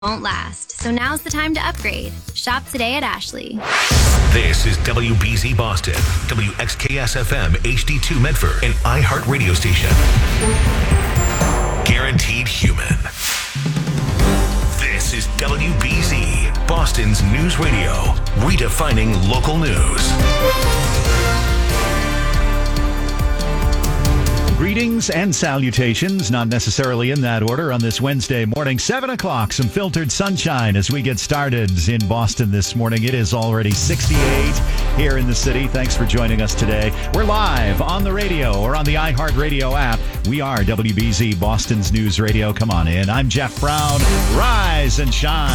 won't last, so now's the time to upgrade. Shop today at Ashley. This is WBZ Boston, WXKS-FM HD2 Medford, an iHeart radio station. Guaranteed human. This is WBZ, Boston's news radio, redefining local news. Greetings and salutations, not necessarily in that order, on this Wednesday morning, 7 o'clock, some filtered sunshine as we get started in Boston this morning. It is already 68 here in the city. Thanks for joining us today. We're live on the radio or on the iHeartRadio app. We are WBZ, Boston's news radio. Come on in. I'm Jeff Brown. Rise and shine.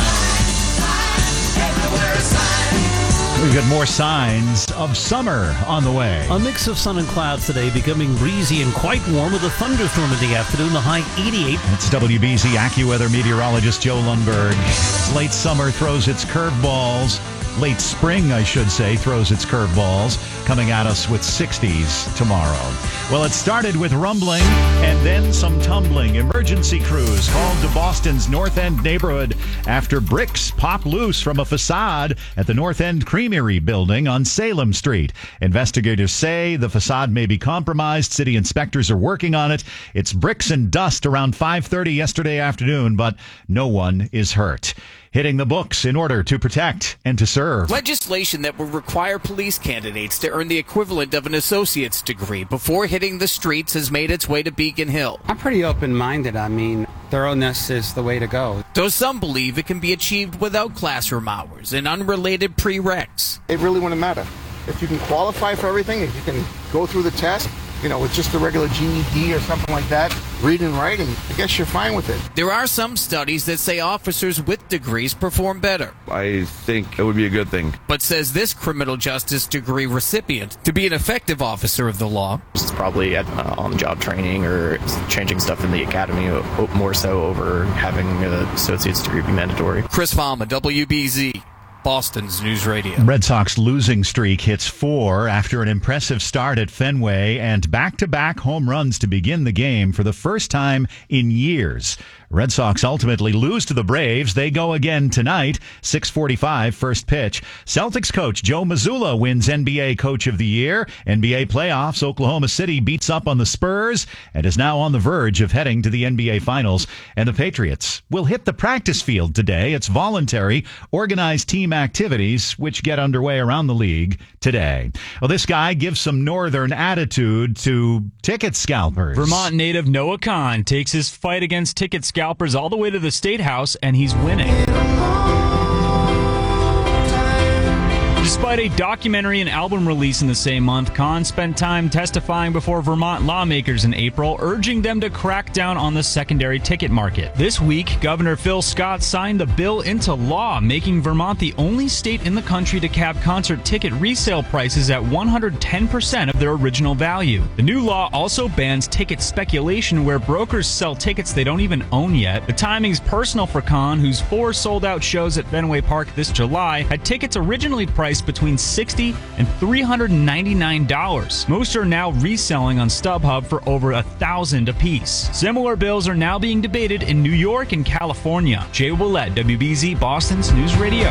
We've got more signs of summer on the way. A mix of sun and clouds today, becoming breezy and quite warm with a thunderstorm in the afternoon, the high 88. It's WBZ AccuWeather meteorologist Joe Lundberg. Late summer throws its curveballs. Late spring, I should say, throws its curveballs, coming at us with 60s tomorrow. Well, it started with rumbling and then some tumbling. Emergency crews called to Boston's North End neighborhood after bricks popped loose from a facade at the North End Creamery building on Salem Street. Investigators say the facade may be compromised. City inspectors are working on it. It's bricks and dust around 5:30 yesterday afternoon, but no one is hurt. Hitting the books in order to protect and to serve. Legislation that will require police candidates to earn the equivalent of an associate's degree before hitting the streets has made its way to Beacon Hill. I'm pretty open-minded. I mean, thoroughness is the way to go. Though some believe it can be achieved without classroom hours and unrelated prereqs. It really wouldn't matter. If you can qualify for everything, if you can go through the test, with just a regular GED or something like that, reading and writing, I guess you're fine with it. There are some studies that say officers with degrees perform better. I think it would be a good thing. But says this criminal justice degree recipient, to be an effective officer of the law, it's probably on-the-job training or changing stuff in the academy more so over having an associate's degree be mandatory. Chris Fama, WBZ. Boston's News Radio. Red Sox losing streak hits 4 after an impressive start at Fenway and back-to-back home runs to begin the game for the first time in years. Red Sox ultimately lose to the Braves. They go again tonight, 6:45 first pitch. Celtics coach Joe Mazzulla wins NBA Coach of the Year. NBA playoffs, Oklahoma City beats up on the Spurs and is now on the verge of heading to the NBA Finals. And the Patriots will hit the practice field today. It's voluntary, organized team activities which get underway around the league today. Well, this guy gives some northern attitude to ticket scalpers. Vermont native Noah Kahn takes his fight against ticket scalpers all the way to the State House, and he's winning. Despite a documentary and album release in the same month, Kahn spent time testifying before Vermont lawmakers in April, urging them to crack down on the secondary ticket market. This week, Governor Phil Scott signed the bill into law, making Vermont the only state in the country to cap concert ticket resale prices at 110% of their original value. The new law also bans ticket speculation, where brokers sell tickets they don't even own yet. The timing's personal for Kahn, whose 4 sold-out shows at Fenway Park this July had tickets originally priced between $60 and $399. Most are now reselling on StubHub for over $1,000 apiece. Similar bills are now being debated in New York and California. Jay Willett, WBZ, Boston's News Radio.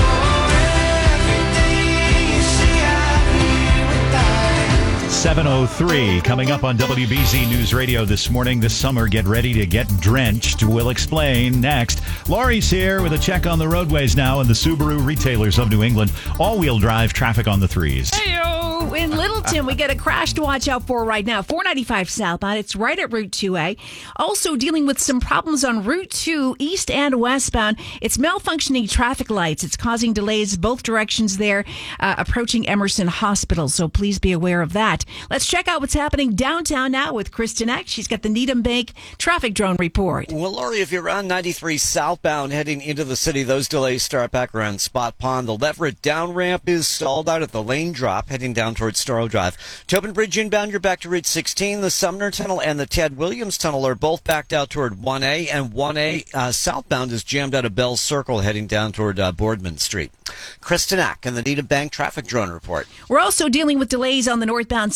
7:03 coming up on WBZ News Radio this morning. This summer, get ready to get drenched. We'll explain next. Laurie's here with a check on the roadways now and the Subaru retailers of New England. All-wheel drive traffic on the 3s. Heyo! In Littleton, we got a crash to watch out for right now. 495 southbound. It's right at Route 2A. Also dealing with some problems on Route 2 east and westbound. It's malfunctioning traffic lights. It's causing delays both directions there, approaching Emerson Hospital. So please be aware of that. Let's check out what's happening downtown now with Kristen Eck. She's got the Needham Bank traffic drone report. Well, Laurie, if you're on 93 southbound heading into the city, those delays start back around Spot Pond. The Leverett down ramp is stalled out at the lane drop heading down towards Storrow Drive. Tobin Bridge inbound, you're back to Route 16. The Sumner Tunnel and the Ted Williams Tunnel are both backed out toward 1A, and 1A southbound is jammed out of Bell Circle heading down toward Boardman Street. Kristen Eck and the Needham Bank traffic drone report. We're also dealing with delays on the northbound side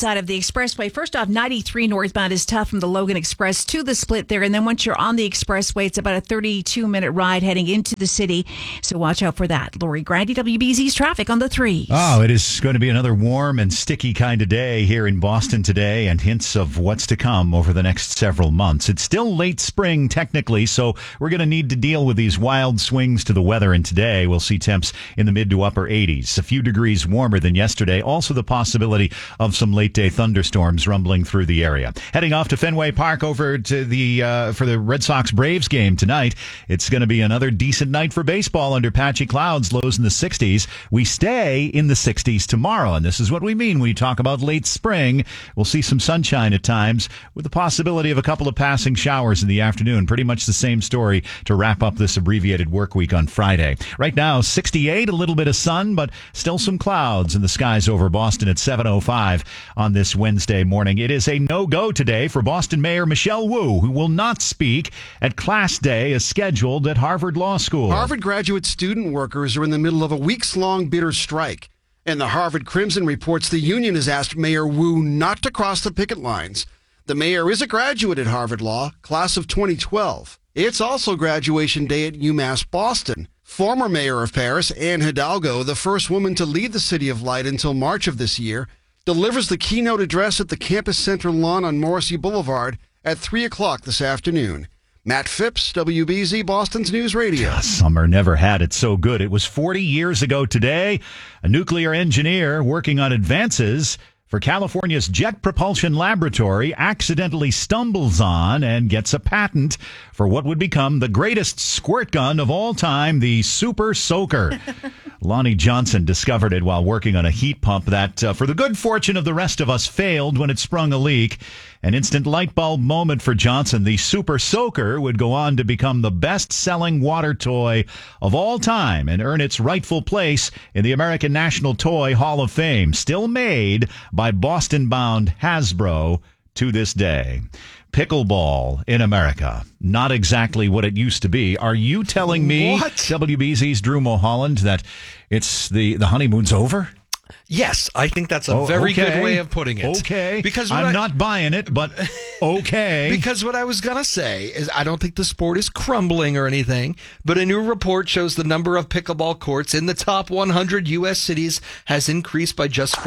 side of the expressway. First off, 93 northbound is tough from the Logan Express to the split there. And then once you're on the expressway, it's about a 32-minute ride heading into the city. So watch out for that. Lori Grandy, WBZ's traffic on the 3s. Oh, it is going to be another warm and sticky kind of day here in Boston today, and hints of what's to come over the next several months. It's still late spring technically, so we're going to need to deal with these wild swings to the weather. And today we'll see temps in the mid to upper 80s, a few degrees warmer than yesterday. Also the possibility of some late day thunderstorms rumbling through the area. Heading off to Fenway Park over to the for the Red Sox Braves game tonight. It's going to be another decent night for baseball under patchy clouds, lows in the 60s. We stay in the 60s tomorrow, and this is what we mean when we talk about late spring. We'll see some sunshine at times with the possibility of a couple of passing showers in the afternoon. Pretty much the same story to wrap up this abbreviated work week on Friday. Right now, 68, a little bit of sun, but still some clouds in the skies over Boston at 7:05 on this Wednesday morning. It is a no-go today for Boston Mayor Michelle Wu, who will not speak at Class Day as scheduled at Harvard Law School. Harvard graduate student workers are in the middle of a weeks-long bitter strike. And the Harvard Crimson reports the union has asked Mayor Wu not to cross the picket lines. The mayor is a graduate at Harvard Law, class of 2012. It's also graduation day at UMass Boston. Former mayor of Paris, Anne Hidalgo, the first woman to lead the City of Light until March of this year, delivers the keynote address at the Campus Center lawn on Morrissey Boulevard at 3 o'clock this afternoon. Matt Phipps, WBZ Boston's News Radio. Summer never had it so good. It was 40 years ago today. A nuclear engineer working on advances for California's Jet Propulsion Laboratory accidentally stumbles on and gets a patent for what would become the greatest squirt gun of all time, the Super Soaker. Lonnie Johnson discovered it while working on a heat pump that, for the good fortune of the rest of us, failed when it sprung a leak. An instant light bulb moment for Johnson. The Super Soaker would go on to become the best-selling water toy of all time and earn its rightful place in the American National Toy Hall of Fame, still made by Boston-bound Hasbro to this day. Pickleball in America. Not exactly what it used to be. Are you telling me, WBZ's Drew Mulholland, that it's the honeymoon's over? Yes, I think that's a very good way of putting it. Okay. Because I'm not buying it, but okay. Because what I was going to say is I don't think the sport is crumbling or anything, but a new report shows the number of pickleball courts in the top 100 U.S. cities has increased by just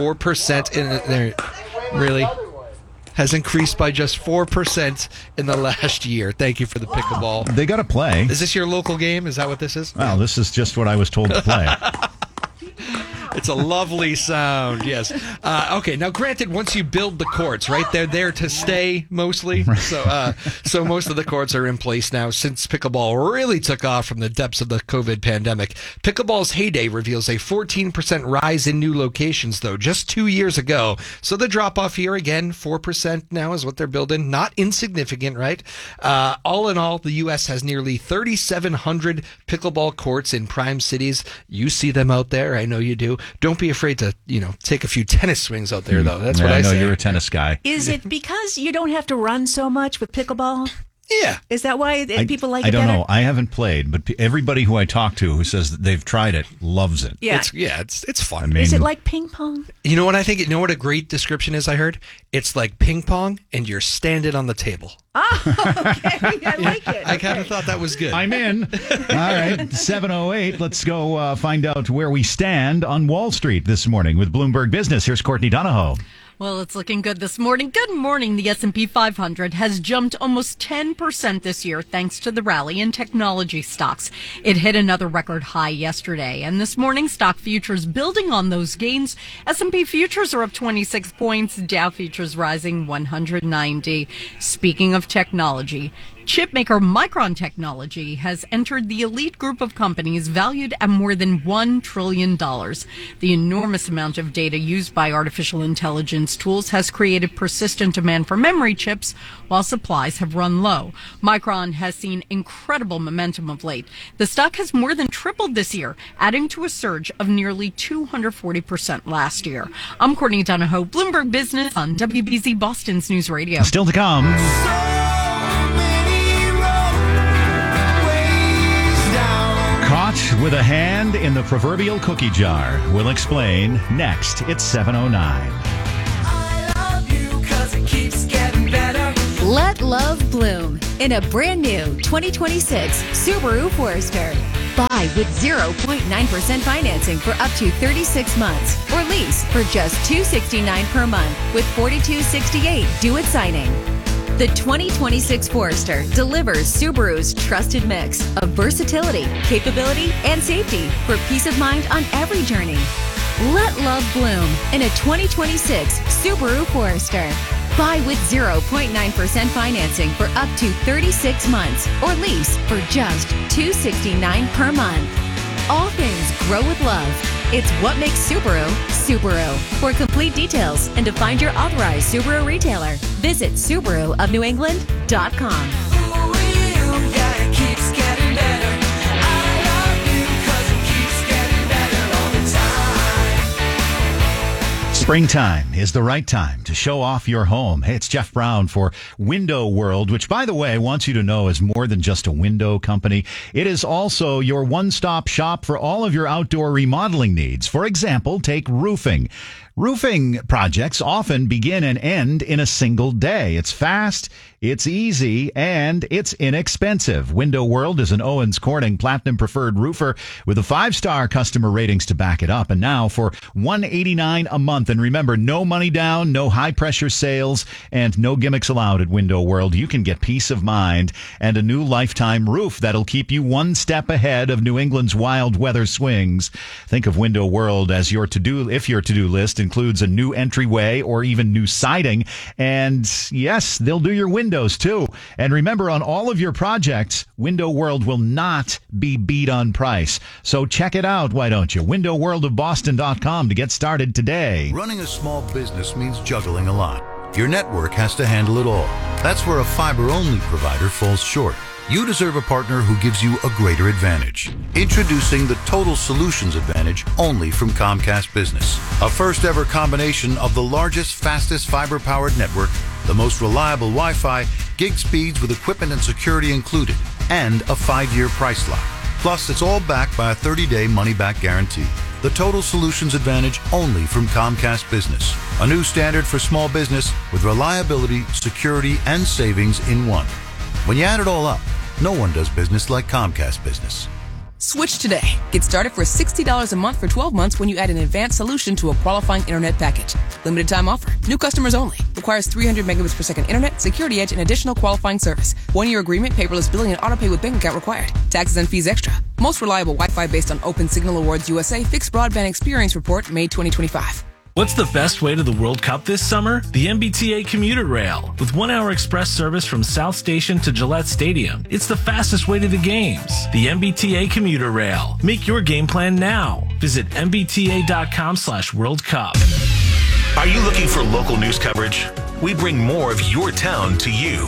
4% has increased by just 4% in the last year. Thank you for the pickleball. They got to play. Is this your local game? Is that what this is? Well, this is just what I was told to play. It's a lovely sound, yes. Okay, now granted, once you build the courts, right, they're there to stay mostly. So most of the courts are in place now since pickleball really took off from the depths of the COVID pandemic. Pickleball's heyday reveals a 14% rise in new locations, though, just 2 years ago. So the drop-off here, again, 4% now is what they're building. Not insignificant, right? All in all, the U.S. has nearly 3,700 pickleball courts in prime cities. You see them out there. I know you do. Don't be afraid to, take a few tennis swings out there, though. That's what I say. I know you're a tennis guy. Is it because you don't have to run so much with pickleball? Yeah. Is that why people like it? I don't better? know. I haven't played, but everybody who I talk to who says that they've tried it loves it. Yeah. It's fun. I mean, is it like ping pong? You know what I think? You know what a great description is I heard? It's like ping pong and you're standing on the table. Oh, okay. I like it. I kind of thought that was good. I'm in. All right, 7:08. Let's go find out where we stand on Wall Street this morning with Bloomberg Business. Here's Courtney Donahoe. Well, it's looking good this morning. Good morning. The S&P 500 has jumped almost 10% this year thanks to the rally in technology stocks. It hit another record high yesterday. And this morning, stock futures building on those gains. S&P futures are up 26 points. Dow futures rising 190. Speaking of technology, chipmaker Micron Technology has entered the elite group of companies valued at more than $1 trillion. The enormous amount of data used by artificial intelligence tools has created persistent demand for memory chips while supplies have run low. Micron has seen incredible momentum of late. The stock has more than tripled this year, adding to a surge of nearly 240% last year. I'm Courtney Donahoe, Bloomberg Business on WBZ Boston's News Radio. Still to come. Caught with a hand in the proverbial cookie jar. We'll explain next. It's 7:09. Let love bloom in a brand new 2026 Subaru Forester. Buy with 0.9% financing for up to 36 months or lease for just $269 per month with $42.68 due at signing. The 2026 Forester delivers Subaru's trusted mix of versatility, capability, and safety for peace of mind on every journey. Let love bloom in a 2026 Subaru Forester. Buy with 0.9% financing for up to 36 months or lease for just $269 per month. All things grow with love. It's what makes Subaru, Subaru. For complete details and to find your authorized Subaru retailer, visit SubaruofNewEngland.com. Springtime is the right time to show off your home. Hey, it's Jeff Brown for Window World, which, by the way, wants you to know is more than just a window company. It is also your one-stop shop for all of your outdoor remodeling needs. For example, take roofing. Roofing projects often begin and end in a single day. It's fast, it's easy, and it's inexpensive. Window World is an Owens Corning Platinum Preferred roofer with a 5-star customer ratings to back it up. And now for $189 a month. And remember, no money down, no high-pressure sales, and no gimmicks allowed at Window World. You can get peace of mind and a new lifetime roof that'll keep you one step ahead of New England's wild weather swings. Think of Window World as your if your to-do list includes a new entryway or even new siding. And yes, they'll do your windows too. And remember, on all of your projects, Window World will not be beat on price. So check it out, why don't you? WindowWorldofBoston.com to get started today. Running a small business means juggling a lot. Your network has to handle it all. That's where a fiber-only provider falls short. You deserve a partner who gives you a greater advantage. Introducing the Total Solutions Advantage only from Comcast Business. A first-ever combination of the largest, fastest fiber-powered network, the most reliable Wi-Fi, gig speeds with equipment and security included, and a 5-year price lock. Plus, it's all backed by a 30-day money-back guarantee. The Total Solutions Advantage only from Comcast Business. A new standard for small business with reliability, security, and savings in one. When you add it all up, no one does business like Comcast Business. Switch today. Get started for $60 a month for 12 months when you add an advanced solution to a qualifying internet package. Limited time offer. New customers only. Requires 300 megabits per second internet, security edge, and additional qualifying service. 1-year agreement, paperless billing, and autopay with bank account required. Taxes and fees extra. Most reliable Wi-Fi based on Open Signal Awards USA Fixed Broadband Experience Report, May 2025. What's the best way to the World Cup this summer? The MBTA Commuter Rail. With 1-hour express service from South Station to Gillette Stadium. It's the fastest way to the games. The MBTA Commuter Rail. Make your game plan now. Visit mbta.com/World Cup. Are you looking for local news coverage? We bring more of your town to you.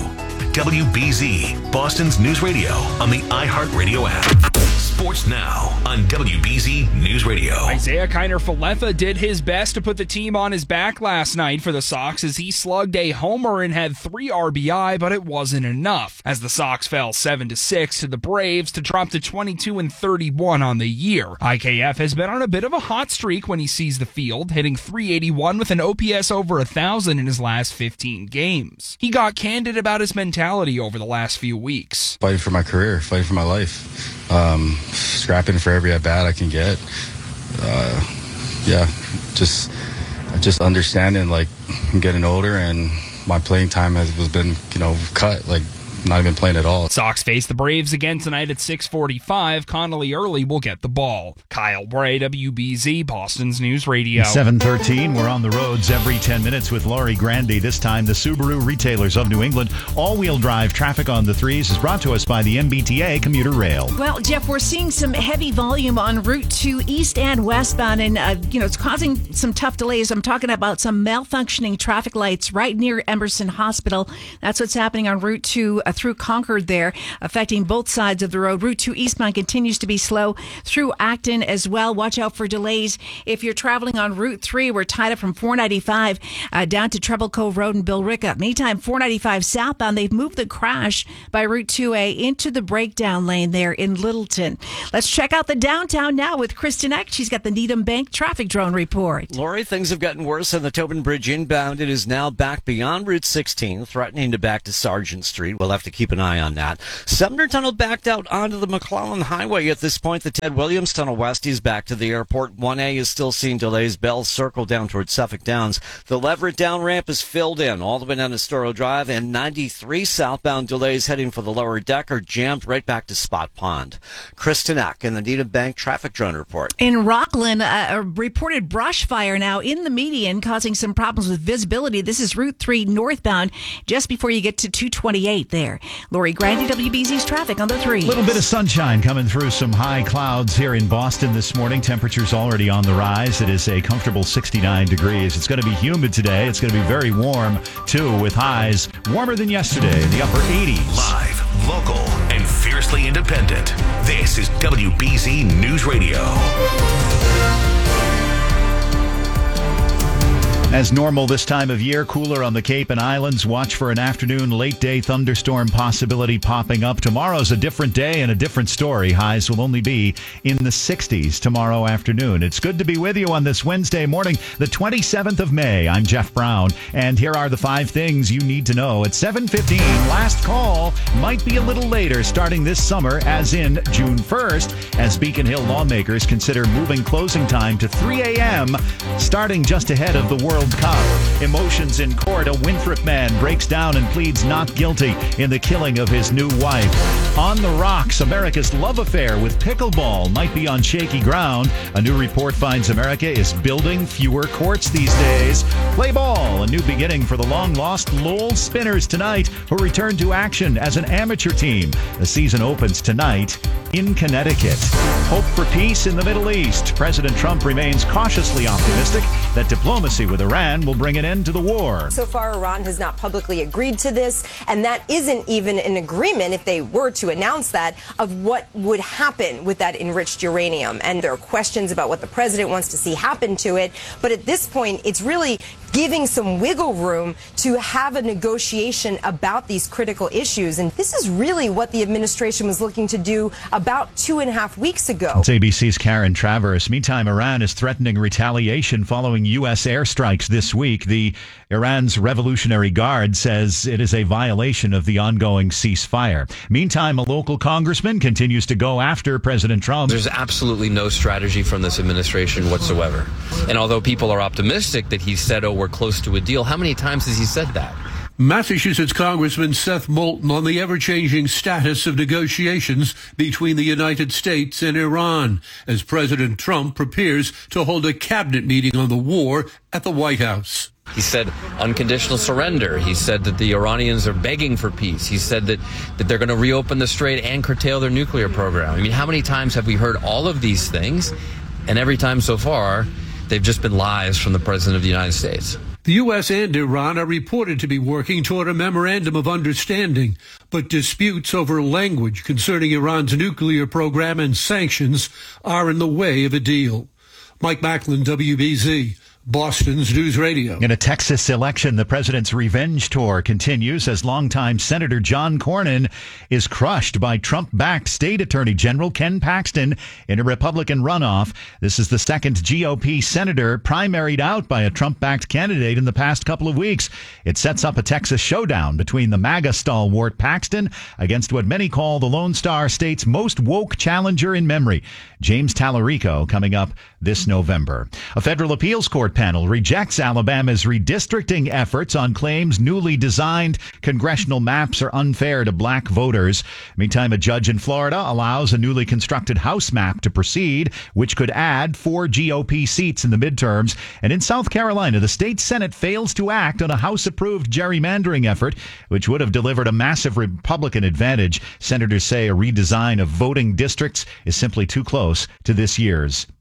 WBZ, Boston's news radio on the iHeartRadio app. Sports now on WBZ News Radio. Isaiah Kiner-Falefa did his best to put the team on his back last night for the Sox as he slugged a homer and had 3 RBI, but it wasn't enough as the Sox fell 7-6 to the Braves to drop to 22-31 on the year. IKF has been on a bit of a hot streak when he sees the field, hitting .381 with an OPS over 1,000 in his last 15 games. He got candid about his mentality over the last few weeks. Fighting for my career, fighting for my life. Scrapping for every at-bat I can get. Just understanding, like, I'm getting older and my playing time has been, cut, like, not even playing at all. Sox face the Braves again tonight at 6:45. Connolly Early will get the ball. Kyle Bray, WBZ, Boston's News Radio. 7:13. We're on the roads every 10 minutes with Laurie Grandy. This time, the Subaru retailers of New England. All-wheel drive traffic on the 3s is brought to us by the MBTA Commuter Rail. Well, Jeff, we're seeing some heavy volume on Route 2 east and westbound, and it's causing some tough delays. I'm talking about some malfunctioning traffic lights right near Emerson Hospital. That's what's happening on Route 2 through Concord there, affecting both sides of the road. Route 2 eastbound continues to be slow through Acton as well. Watch out for delays if you're traveling on Route 3. We're tied up from 495 down to Treble Cove Road in Billerica. Meantime, 495 southbound, they've moved the crash by Route 2A into the breakdown lane there in Littleton. Let's check out the downtown now with Kristen Eck. She's got the Needham Bank traffic drone report. Lori, things have gotten worse on the Tobin Bridge inbound. It is now back beyond Route 16, threatening to back to Sargent Street. We'll have to keep an eye on that. Sumner Tunnel backed out onto the McClellan Highway at this point. The Ted Williams Tunnel west is back to the airport. 1A is still seeing delays. Bell Circle down towards Suffolk Downs. The Leverett down ramp is filled in all the way down to Storrow Drive, and 93 southbound delays heading for the lower deck are jammed right back to Spot Pond. Kristen Eck in the Needham Bank traffic drone report. In Rockland, a reported brush fire now in the median, causing some problems with visibility. This is Route 3 northbound, just before you get to 228 there. Lori Grandy, WBZ's traffic on the 3. A little bit of sunshine coming through some high clouds here in Boston this morning. Temperatures already on the rise. It is a comfortable 69 degrees. It's going to be humid today. It's going to be very warm, too, with highs warmer than yesterday in the upper 80s. Live, local, and fiercely independent. This is WBZ News Radio. As normal this time of year, cooler on the Cape and Islands. Watch for an afternoon, late day thunderstorm possibility popping up. Tomorrow's a different day and a different story. Highs will only be in the 60s tomorrow afternoon. It's good to be with you on this Wednesday morning, the 27th of May. I'm Jeff Brown, and here are the 5 things you need to know at 7:15. Last call might be a little later, starting this summer, as in June 1st, as Beacon Hill lawmakers consider moving closing time to 3 a.m., starting just ahead of the World Cup. Emotions in court. A Winthrop man breaks down and pleads not guilty in the killing of his new wife. On the rocks, America's love affair with pickleball might be on shaky ground. A new report finds America is building fewer courts these days. Play ball, a new beginning for the long-lost Lowell Spinners tonight, who return to action as an amateur team. The season opens tonight in Connecticut. Hope for peace in the Middle East. President Trump remains cautiously optimistic that diplomacy with Iran will bring an end to the war. So far, Iran has not publicly agreed to this, and that isn't even an agreement, if they were to announce that, of what would happen with that enriched uranium. And there are questions about what the president wants to see happen to it. But at this point, it's really giving some wiggle room to have a negotiation about these critical issues. And this is really what the administration was looking to do about 2.5 weeks ago. It's ABC's Karen Travers. Meantime, Iran is threatening retaliation following U.S. airstrikes this week. Iran's Revolutionary Guard says it is a violation of the ongoing ceasefire. Meantime, a local congressman continues to go after President Trump. There's absolutely no strategy from this administration whatsoever. And although people are optimistic that he said, we're close to a deal, how many times has he said that? Massachusetts Congressman Seth Moulton on the ever-changing status of negotiations between the United States and Iran as President Trump prepares to hold a cabinet meeting on the war at the White House. He said unconditional surrender. He said that the Iranians are begging for peace. He said that they're going to reopen the strait and curtail their nuclear program. I mean, how many times have we heard all of these things? And every time so far, they've just been lies from the President of the United States. The U.S. and Iran are reported to be working toward a memorandum of understanding, but disputes over language concerning Iran's nuclear program and sanctions are in the way of a deal. Mike Macklin, WBZ. Boston's News Radio. In a Texas election, the president's revenge tour continues as longtime Senator John Cornyn is crushed by Trump-backed State Attorney General Ken Paxton in a Republican runoff. This is the second GOP senator primaried out by a Trump-backed candidate in the past couple of weeks. It sets up a Texas showdown between the MAGA stalwart Paxton against what many call the Lone Star State's most woke challenger in memory, James Tallarico, coming up this November. A federal appeals court panel rejects Alabama's redistricting efforts on claims newly designed congressional maps are unfair to black voters. Meantime, a judge in Florida allows a newly constructed House map to proceed, which could add 4 GOP seats in the midterms. And in South Carolina, the state Senate fails to act on a House-approved gerrymandering effort, which would have delivered a massive Republican advantage. Senators say a redesign of voting districts is simply too close to this year's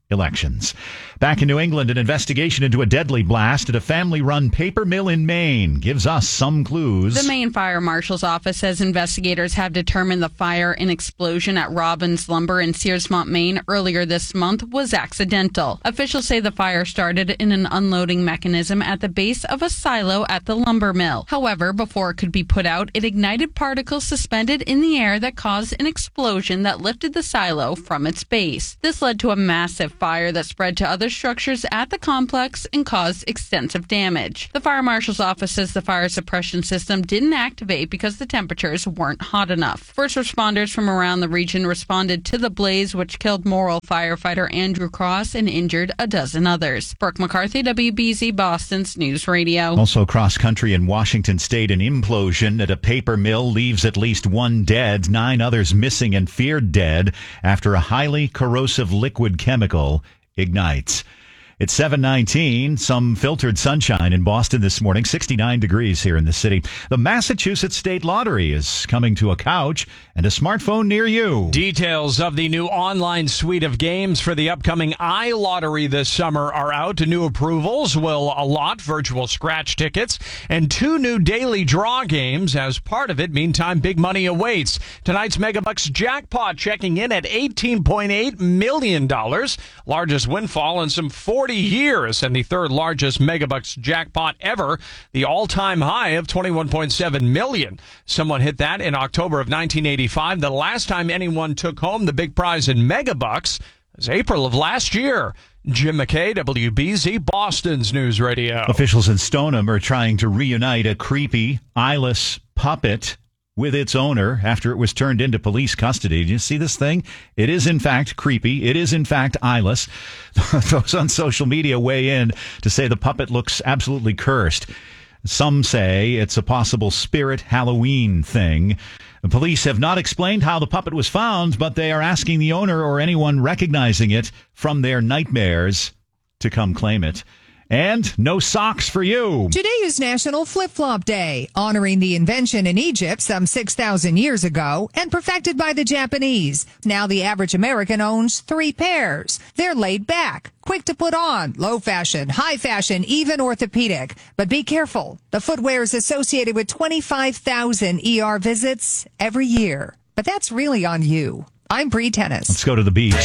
elections. Back in New England, an investigation into a deadly blast at a family-run paper mill in Maine gives us some clues. The Maine Fire Marshal's office says investigators have determined the fire and explosion at Robbins Lumber in Searsmont, Maine earlier this month was accidental. Officials say the fire started in an unloading mechanism at the base of a silo at the lumber mill. However, before it could be put out, it ignited particles suspended in the air that caused an explosion that lifted the silo from its base. This led to a massive fire that spread to other structures at the complex and caused extensive damage. The fire marshal's office says the fire suppression system didn't activate because the temperatures weren't hot enough. First responders from around the region responded to the blaze, which killed Morrill firefighter Andrew Cross and injured a dozen others. Brooke McCarthy, WBZ Boston's News Radio. Also cross country in Washington State, an implosion at a paper mill leaves at least one dead, 9 others missing and feared dead after a highly corrosive liquid chemical ignites. It's 7:19, some filtered sunshine in Boston this morning, 69 degrees here in the city. The Massachusetts State Lottery is coming to a couch and a smartphone near you. Details of the new online suite of games for the upcoming iLottery this summer are out. New approvals will allot virtual scratch tickets and 2 new daily draw games. As part of it, meantime, big money awaits. Tonight's Megabucks jackpot checking in at $18.8 million, largest windfall in some 40 years, and the third largest Megabucks jackpot ever, the all-time high of $21.7 million. Someone hit that in October of 1985. The last time anyone took home the big prize in Megabucks was April of last year. Jim McKay, WBZ, Boston's News Radio. Officials in Stoneham are trying to reunite a creepy, eyeless puppet with its owner after it was turned into police custody. Do you see this thing? It is, in fact, creepy. It is, in fact, eyeless. Those on social media weigh in to say the puppet looks absolutely cursed. Some say it's a possible spirit Halloween thing. The police have not explained how the puppet was found, but they are asking the owner or anyone recognizing it from their nightmares to come claim it. And no socks for you. Today is National Flip-Flop Day, honoring the invention in Egypt some 6,000 years ago and perfected by the Japanese. Now the average American owns 3 pairs. They're laid back, quick to put on, low fashion, high fashion, even orthopedic. But be careful. The footwear is associated with 25,000 ER visits every year. But that's really on you. I'm Bree Tennis. Let's go to the beach.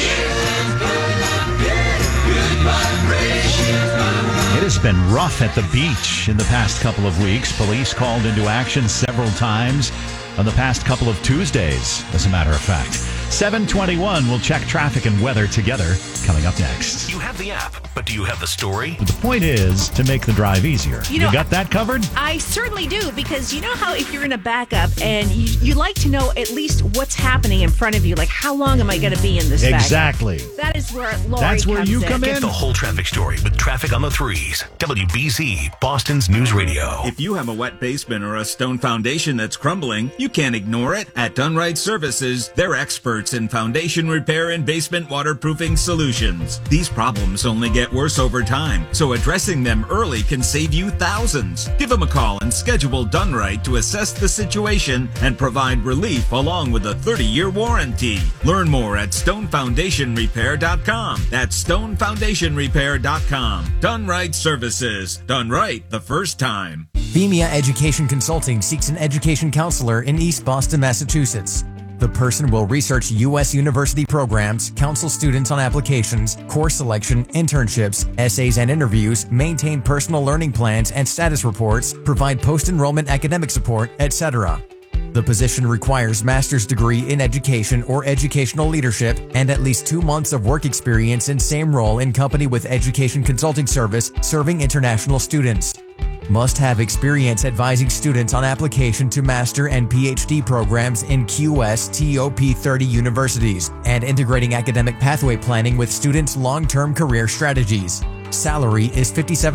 It has been rough at the beach in the past couple of weeks. Police called into action several times on the past couple of Tuesdays, as a matter of fact. 7:21, we'll check traffic and weather together coming up next. You have the app, but do you have the story? The point is to make the drive easier. You got that covered? I certainly do, because you know how if you're in a backup and you like to know at least what's happening in front of you, like how long am I going to be in this Exactly. backup? That is where Lori That's where comes you come Get the whole traffic story with Traffic on the Threes. WBZ, Boston's News Radio. If you have a wet basement or a stone foundation that's crumbling, you can't ignore it. At Dunright Services, they're experts in foundation repair and basement waterproofing solutions. These problems only get worse over time, so addressing them early can save you thousands. Give them a call and schedule Dunright to assess the situation and provide relief along with a 30-year warranty. Learn more at stonefoundationrepair.com. That's stonefoundationrepair.com. Dunright Services. Done right the first time. FEMIA Education Consulting seeks an education counselor in East Boston, Massachusetts. The person will research U.S. university programs, counsel students on applications, course selection, internships, essays and interviews, maintain personal learning plans and status reports, provide post-enrollment academic support, etc. The position requires master's degree in education or educational leadership and at least 2 months of work experience in same role in company with education consulting service serving international students. Must have experience advising students on application to master and PhD programs in QS TOP 30 universities and integrating academic pathway planning with students' long-term career strategies. Salary is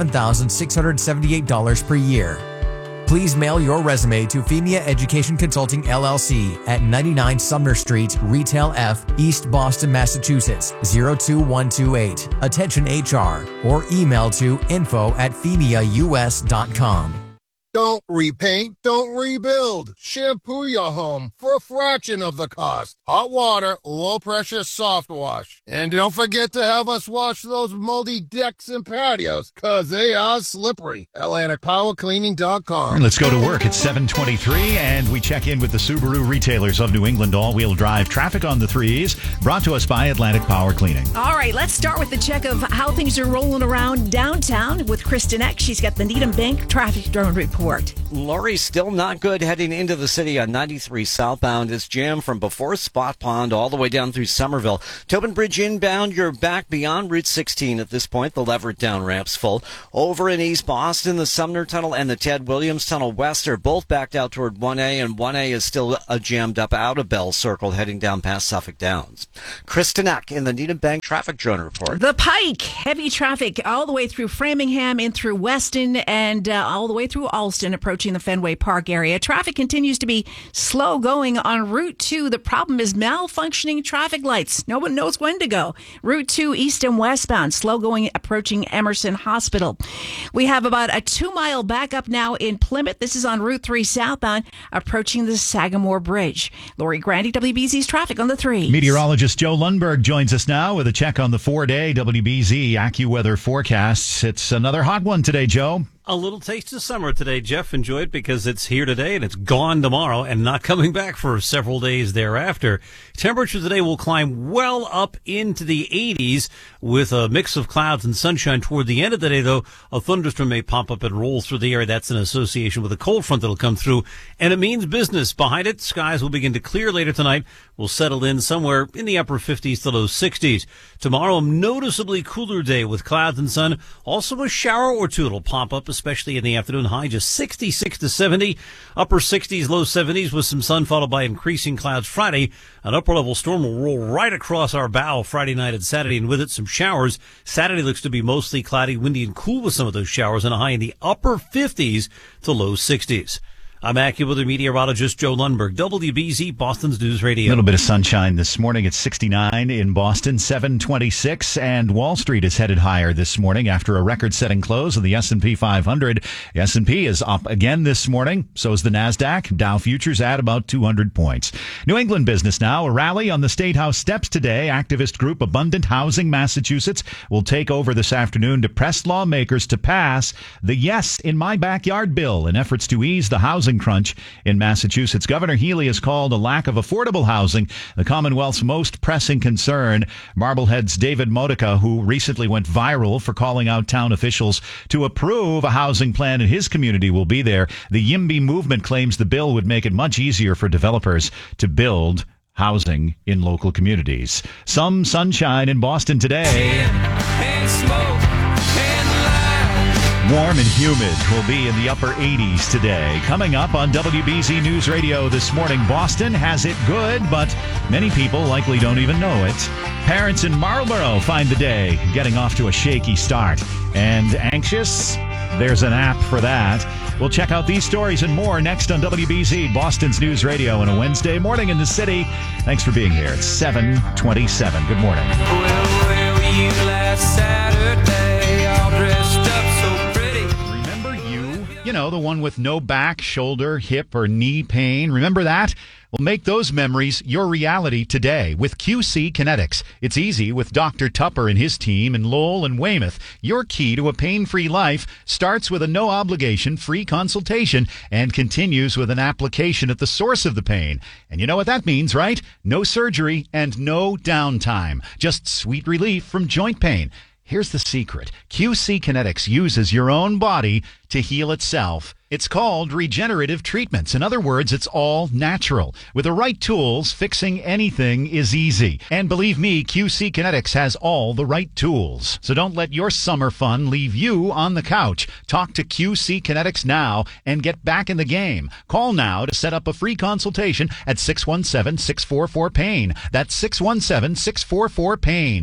$57,678 per year. Please mail your resume to FEMIA Education Consulting LLC at 99 Sumner Street, Retail F, East Boston, Massachusetts, 02128. Attention HR, or email to info@femiaus.com. Don't repaint, don't rebuild. Shampoo your home for a fraction of the cost. Hot water, low-pressure soft wash. And don't forget to have us wash those moldy decks and patios, because they are slippery. AtlanticPowerCleaning.com. Let's go to work at 7:23, and we check in with the Subaru retailers of New England. All-wheel drive traffic on the 3s, brought to us by Atlantic Power Cleaning. All right, let's start with the check of how things are rolling around downtown with Kristen Eck. She's got the Needham Bank traffic drone report. Lori's still not good heading into the city on 93 southbound. It's jammed from before Spot Pond all the way down through Somerville. Tobin Bridge inbound, you're back beyond Route 16 at this point. The Leverett down ramp's full. Over in East Boston, the Sumner Tunnel and the Ted Williams Tunnel West are both backed out toward 1A, and 1A is still jammed up out of Bell Circle heading down past Suffolk Downs. Kristen Eck in the Needham Bank traffic drone report. The Pike, heavy traffic all the way through Framingham, in through Weston, and all the way through Alston, approaching the Fenway Park area. Traffic continues to be slow going on Route 2. The problem is malfunctioning traffic lights. No one knows when to go. Route 2 east and westbound, slow going approaching Emerson Hospital. We have about a 2-mile backup now in Plymouth. This is on Route 3 southbound, approaching the Sagamore Bridge. Lori Grandy, WBZ's traffic on the 3. Meteorologist Joe Lundberg joins us now with a check on the 4-day WBZ AccuWeather forecasts. It's another hot one today, Joe. A little taste of summer today, Jeff. Enjoy it because it's here today and it's gone tomorrow and not coming back for several days thereafter. Temperature today will climb well up into the 80s with a mix of clouds and sunshine. Toward the end of the day, though, a thunderstorm may pop up and roll through the area. That's in association with a cold front that'll come through, and it means business. Behind it, skies will begin to clear later tonight. We'll settle in somewhere in the upper 50s to low 60s. Tomorrow, a noticeably cooler day with clouds and sun. Also a shower or two that'll pop up, especially in the afternoon. High just 66 to 70. Upper 60s, low 70s with some sun followed by increasing clouds. Friday, an upper level storm will roll right across our bow Friday night and Saturday, and with it some showers. Saturday looks to be mostly cloudy, windy, and cool with some of those showers, and a high in the upper 50s to low 60s. I'm AccuWeather meteorologist Joe Lundberg, WBZ, Boston's News Radio. A little bit of sunshine this morning. It's 69 in Boston, 726, and Wall Street is headed higher this morning after a record-setting close of the S&P 500. The S&P is up again this morning. So is the NASDAQ. Dow futures at about 200 points. New England business now. A rally on the State House steps today. Activist group Abundant Housing Massachusetts will take over this afternoon to press lawmakers to pass the Yes in My Backyard bill in efforts to ease the housing crunch in Massachusetts. Governor Healy has called a lack of affordable housing the Commonwealth's most pressing concern. Marblehead's David Modica, who recently went viral for calling out town officials to approve a housing plan in his community, will be there. The YIMBY movement claims the bill would make it much easier for developers to build housing in local communities. Some sunshine in Boston today. Warm and humid will be in the upper 80s today. Coming up on WBZ News Radio this morning, Boston has it good, but many people likely don't even know it. Parents in Marlborough find the day getting off to a shaky start. And anxious? There's an app for that. We'll check out these stories and more next on WBZ, Boston's News Radio, on a Wednesday morning in the city. Thanks for being here. It's 7:27. Good morning. Well, where were you last Saturday, all dressed up so pretty? Remember you know, the one with no back, shoulder, hip, or knee pain. Remember that? Well, make those memories your reality today with QC Kinetics. It's easy with Dr. Tupper and his team in Lowell and Weymouth. Your key to a pain-free life starts with a no-obligation free consultation and continues with an application at the source of the pain. And you know what that means, right? No surgery and no downtime. Just sweet relief from joint pain. Here's the secret. QC Kinetics uses your own body to heal itself. It's called regenerative treatments. In other words, it's all natural. With the right tools, fixing anything is easy. And believe me, QC Kinetics has all the right tools. So don't let your summer fun leave you on the couch. Talk to QC Kinetics now and get back in the game. Call now to set up a free consultation at 617-644-PAIN. That's 617-644-PAIN.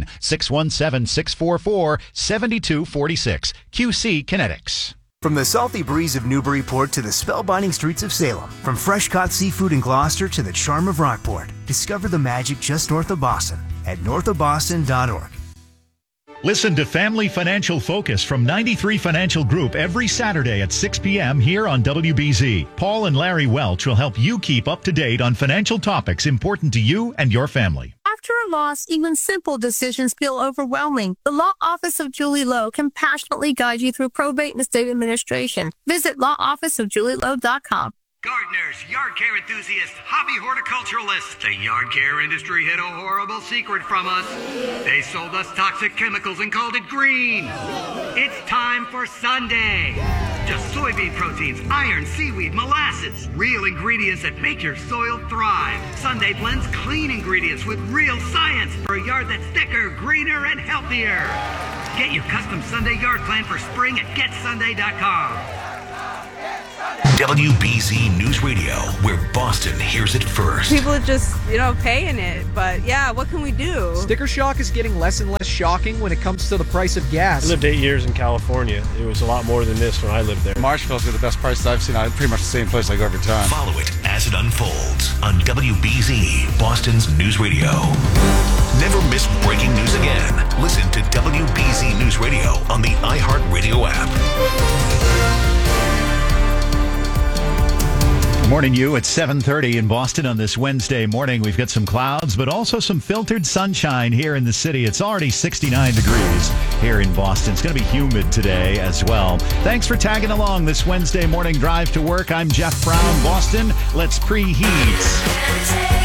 617-644-7246. QC Kinetics. From the salty breeze of Newburyport to the spellbinding streets of Salem, from fresh-caught seafood in Gloucester to the charm of Rockport, discover the magic just north of Boston at northofboston.org. Listen to Family Financial Focus from 93 Financial Group every Saturday at 6 p.m. here on WBZ. Paul and Larry Welch will help you keep up to date on financial topics important to you and your family. After a loss, even simple decisions feel overwhelming. The Law Office of Julie Lowe can passionately guide you through probate and estate administration. Visit lawofficeofjulielowe.com. Gardeners, yard care enthusiasts, hobby horticulturalists, the yard care industry hid a horrible secret from us. They sold us toxic chemicals and called it green. It's time for Sunday. Just soybean proteins, iron, seaweed, molasses. Real ingredients that make your soil thrive. Sunday blends clean ingredients with real science for a yard that's thicker, greener, and healthier. Get your custom Sunday yard plan for spring at getsunday.com. WBZ News Radio, where Boston hears it first. People are just, paying it. But yeah, what can we do? Sticker shock is getting less and less shocking when it comes to the price of gas. I lived 8 years in California. It was a lot more than this when I lived there. Marshall's are the best prices I've seen. Pretty much the same place I go every time. Follow it as it unfolds on WBZ, Boston's News Radio. Never miss breaking news again. Listen to WBZ News Radio on the iHeartRadio app. Morning, you. It's 7:30 in Boston on this Wednesday morning. We've got some clouds, but also some filtered sunshine here in the city. It's already 69 degrees here in Boston. It's going to be humid today as well. Thanks for tagging along this Wednesday morning drive to work. I'm Jeff Brown. Boston, let's preheat.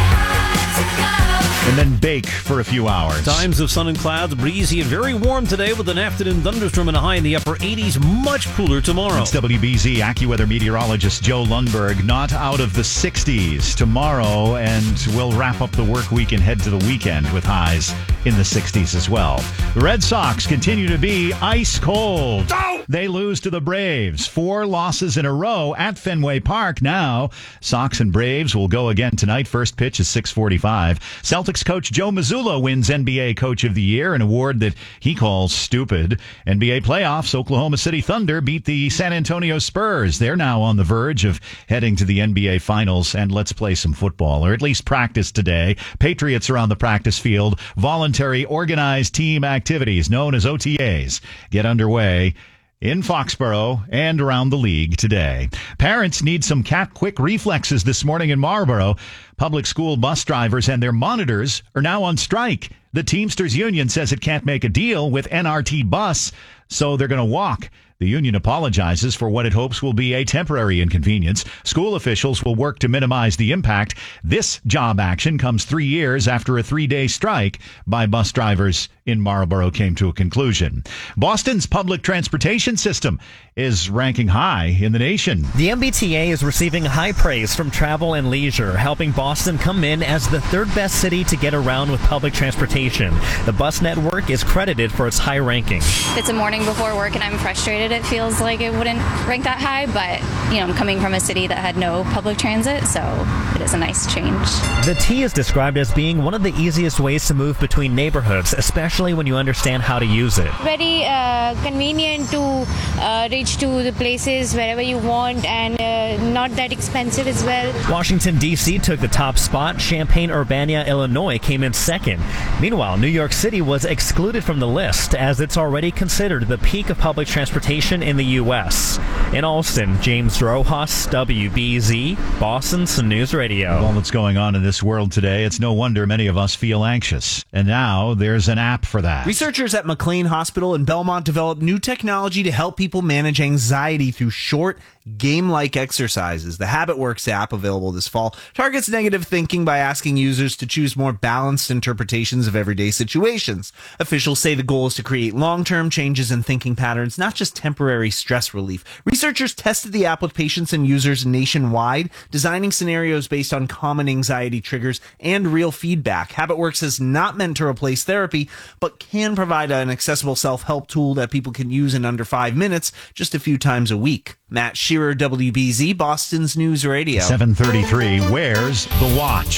And then bake for a few hours. Times of sun and clouds, breezy and very warm today with an afternoon thunderstorm and a high in the upper 80s. Much cooler tomorrow. It's WBZ AccuWeather meteorologist Joe Lundberg. Not out of the 60s tomorrow, and we'll wrap up the work week and head to the weekend with highs in the 60s as well. The Red Sox continue to be ice cold. Oh! They lose to the Braves. 4 losses in a row at Fenway Park now. Sox and Braves will go again tonight. First pitch is 6:45. Celtics coach Joe Mazzulla wins NBA Coach of the Year, an award that he calls stupid. NBA playoffs, Oklahoma City Thunder beat the San Antonio Spurs. They're now on the verge of heading to the NBA Finals, and let's play some football, or at least practice today. Patriots are on the practice field. Voluntary organized team activities, known as OTAs, get underway in Foxborough and around the league today. Parents need some cat quick reflexes this morning in Marlborough. Public school bus drivers and their monitors are now on strike. The Teamsters Union says it can't make a deal with NRT Bus, so they're going to walk. The union apologizes for what it hopes will be a temporary inconvenience. School officials will work to minimize the impact. This job action comes 3 years after a 3-day strike by bus drivers in Marlborough came to a conclusion. Boston's public transportation system is ranking high in the nation. The MBTA is receiving high praise from Travel and Leisure, helping Boston come in as the 3rd best city to get around with public transportation. The bus network is credited for its high ranking. It's a morning before work and I'm frustrated. It feels like it wouldn't rank that high, but I'm coming from a city that had no public transit, so it is a nice change. The T is described as being one of the easiest ways to move between neighborhoods, especially when you understand how to use it. Very convenient to reach to the places wherever you want, and not that expensive as well. Washington, D.C. took the top spot. Champaign-Urbana, Illinois came in second. Meanwhile, New York City was excluded from the list as it's already considered the peak of public transportation in the U.S. In Alston, James Rojas, WBZ, Boston's News Radio. With all that's going on in this world today, it's no wonder many of us feel anxious. And now there's an app for that. Researchers at McLean Hospital in Belmont developed new technology to help people manage anxiety through short, game-like exercises. The HabitWorks app, available this fall, targets negative thinking by asking users to choose more balanced interpretations of everyday situations. Officials say the goal is to create long-term changes in thinking patterns, not just temporary stress relief. Researchers tested the app with patients and users nationwide, designing scenarios based on common anxiety triggers and real feedback. HabitWorks is not meant to replace therapy, but can provide an accessible self-help tool that people can use in under 5 minutes, just a few times a week. Matt Shearer, WBZ, Boston's News Radio. 7:33. Where's the watch?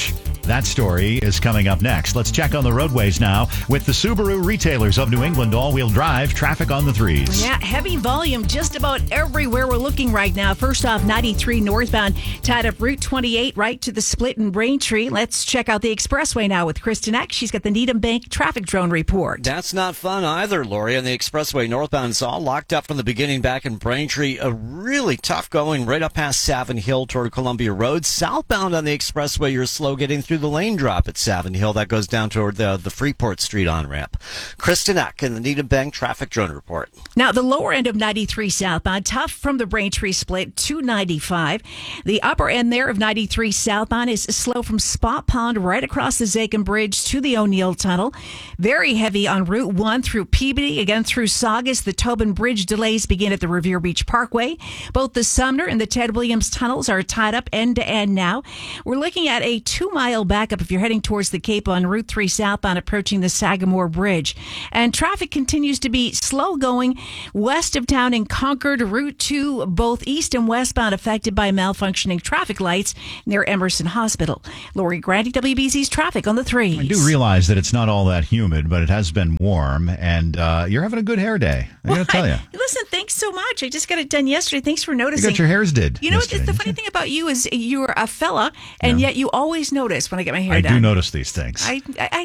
That story is coming up next. Let's check on the roadways now with the Subaru retailers of New England all-wheel drive traffic on the 3s. Yeah, heavy volume just about everywhere we're looking right now. First off, 93 northbound, tied up Route 28 right to the split in Braintree. Let's check out the expressway now with Kristen Eck. She's got the Needham Bank traffic drone report. That's not fun either, Lori. On the expressway northbound, it's all locked up from the beginning back in Braintree. A really tough going right up past Savin Hill toward Columbia Road. Southbound on the expressway, you're slow getting through the lane drop at Savin Hill. That goes down toward the Freeport Street on-ramp. Kristen Eck in the Needham Bank traffic drone report. Now, the lower end of 93 southbound, tough from the Braintree split to 95. The upper end there of 93 southbound is slow from Spot Pond right across the Zakin Bridge to the O'Neill Tunnel. Very heavy on Route 1 through Peabody, again through Saugus. The Tobin Bridge delays begin at the Revere Beach Parkway. Both the Sumner and the Ted Williams tunnels are tied up end to end now. We're looking at a 2-mile backup if you're heading towards the Cape on Route 3 southbound approaching the Sagamore Bridge. And traffic continues to be slow going west of town in Concord. Route 2, both east and westbound affected by malfunctioning traffic lights near Emerson Hospital. Lori Grandy, WBZ's traffic on the 3s. I do realize that it's not all that humid, but it has been warm, and you're having a good hair day. I got to tell you. Listen, thanks so much. I just got it done yesterday. Thanks for noticing. You got your hairs did. You know what? The funny thing about you is you're a fella, and yet you always notice when I get my hair done. I do notice these things. I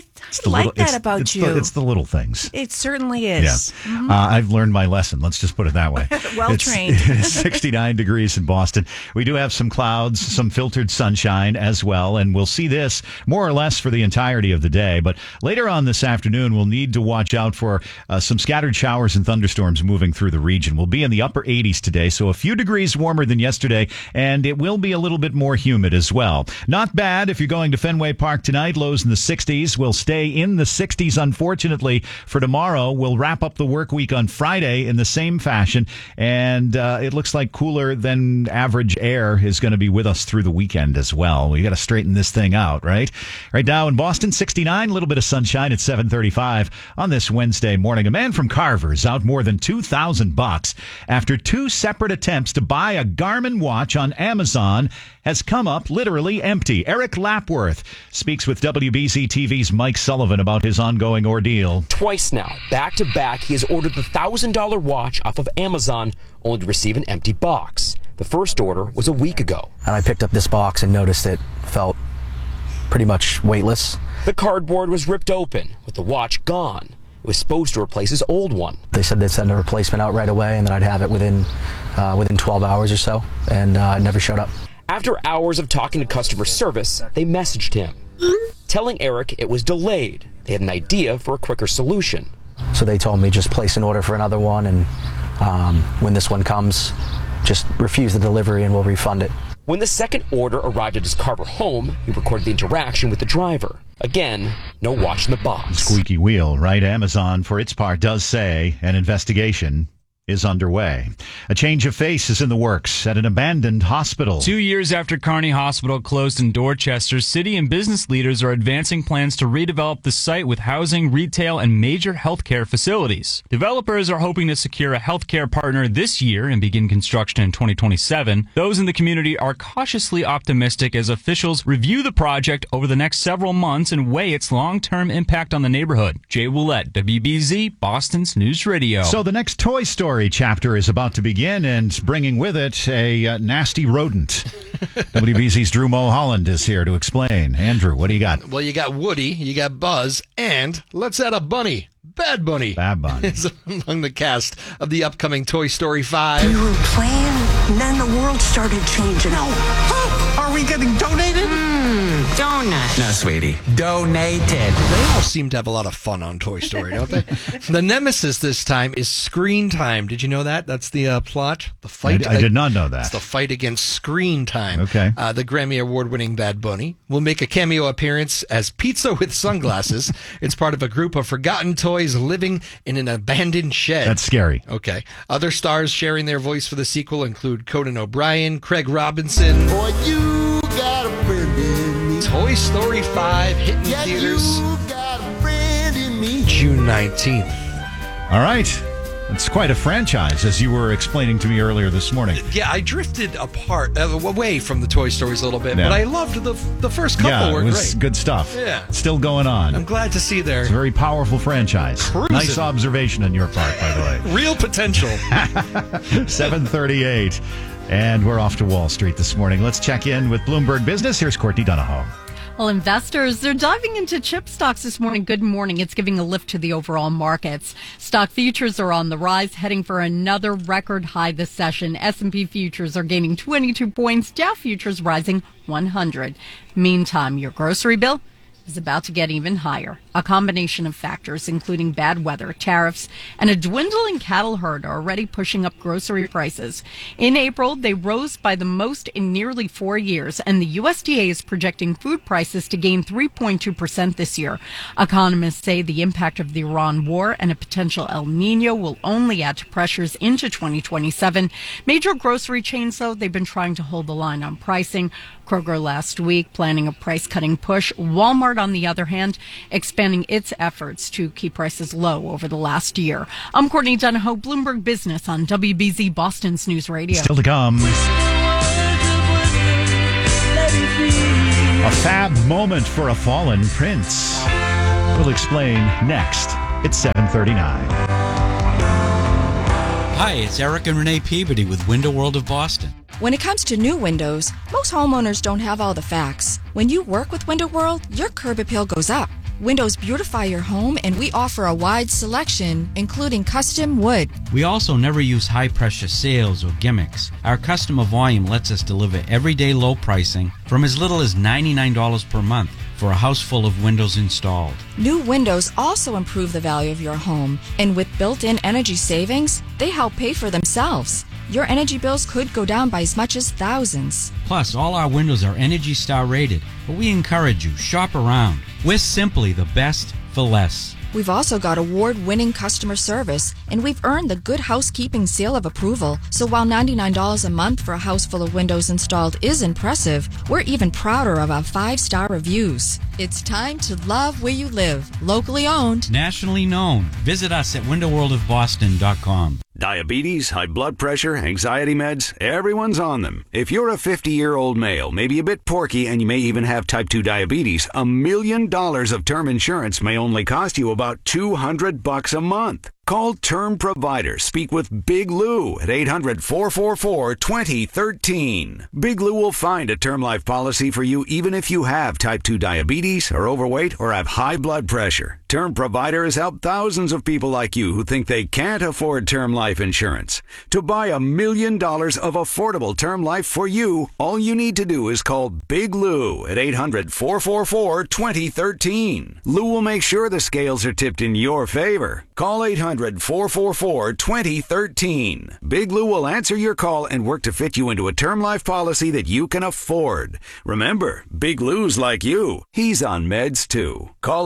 like that about you. It's the little things. It certainly is. Yeah. Mm-hmm. I've learned my lesson. Let's just put it that way. Well trained. It's 69 degrees in Boston. We do have some clouds, some filtered sunshine as well, and we'll see this more or less for the entirety of the day. But later on this afternoon, we'll need to watch out for some scattered showers and thunderstorms moving through the region. We'll be in the upper 80s today, so a few degrees warmer than yesterday, and it will be a little bit more humid as well. Not bad if you're going to Fenway Park tonight. Lows in the 60s. We'll stay in the 60s, unfortunately, for tomorrow. We'll wrap up the work week on Friday in the same fashion, and it looks like cooler than average air is going to be with us through the weekend as well. We got to straighten this thing out, right? Right now in Boston, 69, a little bit of sunshine at 7:35 on this Wednesday morning. A man from Carver's out more than $2,000 after 2 separate attempts to buy a Garmin watch on Amazon has come up literally empty. Eric Lapworth speaks with WBZ TV's Mike Sullivan about his ongoing ordeal. Twice now, back to back, he has ordered the $1,000 watch off of Amazon, only to receive an empty box. The first order was a week ago. And I picked up this box and noticed it felt pretty much weightless. The cardboard was ripped open, with the watch gone. It was supposed to replace his old one. They said they'd send a replacement out right away and that I'd have it within 12 hours or so, and it never showed up. After hours of talking to customer service, they messaged him, telling Eric it was delayed. They had an idea for a quicker solution. So they told me just place an order for another one, and when this one comes, just refuse the delivery and we'll refund it. When the second order arrived at his Carver home, he recorded the interaction with the driver. Again, no watch in the box. Squeaky wheel, right? Amazon, for its part, does say an investigation is underway. A change of face is in the works at an abandoned hospital. 2 years after Kearney Hospital closed in Dorchester, city and business leaders are advancing plans to redevelop the site with housing, retail, and major healthcare facilities. Developers are hoping to secure a healthcare partner this year and begin construction in 2027. Those in the community are cautiously optimistic as officials review the project over the next several months and weigh its long-term impact on the neighborhood. Jay Willett, WBZ, Boston's News Radio. So the next Toy Story chapter is about to begin, and bringing with it a nasty rodent. WBZ's Drew Mulholland is here to explain. Andrew, what do you got? Well, you got Woody, you got Buzz, and let's add a bunny. Bad Bunny. Bad Bunny is among the cast of the upcoming Toy Story 5. We were playing, and then the world started changing. Oh, are we getting donated? Donut. No, sweetie. Donated. They all seem to have a lot of fun on Toy Story, don't they? The nemesis this time is Screen Time. Did you know that? That's the plot. The fight. I did not know that. It's the fight against Screen Time. Okay. The Grammy Award-winning Bad Bunny will make a cameo appearance as Pizza with Sunglasses. It's part of a group of forgotten toys living in an abandoned shed. That's scary. Okay. Other stars sharing their voice for the sequel include Conan O'Brien, Craig Robinson. Boy, you got a friend in me. Toy Story 5 hitting theaters you got a friend in me. June 19th. All right. It's quite a franchise, as you were explaining to me earlier this morning. Yeah, I drifted away from the Toy Stories a little bit, Yeah. but I loved the first couple. Yeah, were it was great. good stuff. Yeah. Still going on. I'm glad to see there. It's a very powerful franchise. Cruising. Nice observation on your part, by the way. Real potential. 7:38, and we're off to Wall Street this morning. Let's check in with Bloomberg Business. Here's Courtney Donahoe. Well, investors, they're diving into chip stocks this morning. Good morning. It's giving a lift to the overall markets. Stock futures are on the rise, heading for another record high this session. S&P futures are gaining 22 points. Dow futures rising 100. Meantime, your grocery bill is about to get even higher. A combination of factors, including bad weather, tariffs, and a dwindling cattle herd, are already pushing up grocery prices. In April, they rose by the most in nearly 4 years, and the USDA is projecting food prices to gain 3.2% this year. Economists say the impact of the Iran war and a potential El Nino will only add to pressures into 2027. Major grocery chains, though, they've been trying to hold the line on pricing. Kroger last week planning a price-cutting push. Walmart, on the other hand, expanding its efforts to keep prices low over the last year. I'm Courtney Donahoe, Bloomberg Business on WBZ Boston's News Radio. Still to come. A fab moment for a fallen prince. We'll explain next. It's 7:39. Hi, it's Eric and Renee Peabody with Window World of Boston. When it comes to new windows, most homeowners don't have all the facts. When you work with Window World, your curb appeal goes up. Windows beautify your home, and we offer a wide selection, including custom wood. We also never use high-pressure sales or gimmicks. Our customer volume lets us deliver everyday low pricing from as little as $99 per month for a house full of windows installed. New windows also improve the value of your home, and with built-in energy savings, they help pay for themselves. Your energy bills could go down by as much as thousands. Plus, all our windows are Energy Star rated, but we encourage you, shop around. We're simply the best for less. We've also got award-winning customer service, and we've earned the Good Housekeeping seal of approval. So while $99 a month for a house full of windows installed is impressive, we're even prouder of our 5-star reviews. It's time to love where you live. Locally owned. Nationally known. Visit us at windowworldofboston.com. Diabetes, high blood pressure, anxiety meds, everyone's on them. If you're a 50-year-old male, maybe a bit porky, and you may even have type 2 diabetes, $1 million of term insurance may only cost you about $200 a month. Call Term Provider. Speak with Big Lou at 800-444-2013. Big Lou will find a term life policy for you even if you have type 2 diabetes, are overweight, or have high blood pressure. Term Provider has helped thousands of people like you who think they can't afford term life insurance. To buy $1 million of affordable term life for you, all you need to do is call Big Lou at 800-444-2013. Lou will make sure the scales are tipped in your favor. Call 800-444-2013. Big Lou will answer your call and work to fit you into a term life policy that you can afford. Remember, Big Lou's like you. He's on meds too. Call